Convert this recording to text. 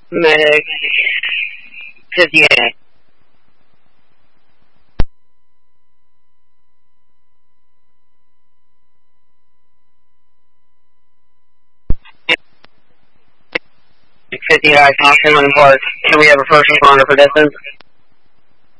Medic 58. Can we have a first responder for distance?